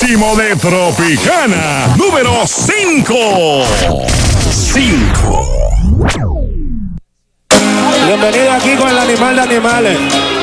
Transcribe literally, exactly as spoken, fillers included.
máximo de Tropicana. Número cinco. cinco. Bienvenido aquí con el animal de animales.